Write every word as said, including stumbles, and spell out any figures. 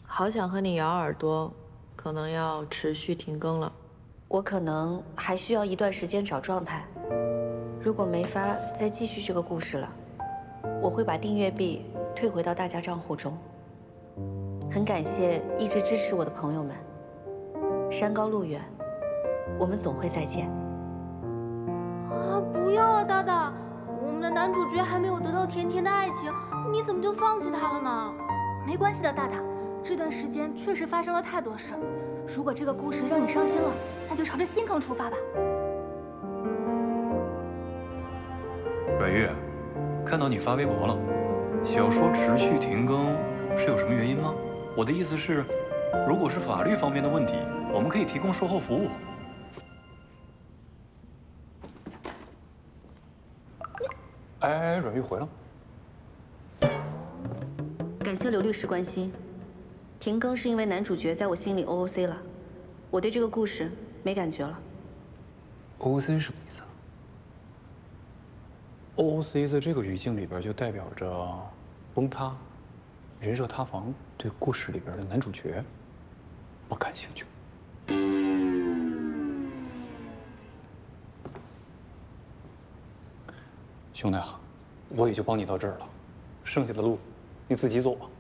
好想和你咬耳朵，可能要持续停更了。 我可能还需要一段时间找状态。如果没法再继续这个故事了，我会把订阅币退回到大家账户中。很感谢一直支持我的朋友们。山高路远，我们总会再见。 啊，不要啊，大大！我们的男主角还没有得到甜甜的爱情，你怎么就放弃他了呢？ 没关系的，大大。这段时间确实发生了太多事，如果这个故事让你伤心了，那就朝着新坑出发吧。 阮月，看到你发微博了，小说持续停更是有什么原因吗？我的意思是，如果是法律方面的问题，我们可以提供售后服务。哎，阮玉回了。 感谢刘律师关心。停更是因为男主角在我心里 O O C 了，我对这个故事没感觉了。 O O C 什么意思啊 ？O O C 在这个语境里边就代表着崩塌、人设塌房，对故事里边的男主角不感兴趣。兄弟啊，我也就帮你到这儿了，剩下的路你自己走吧。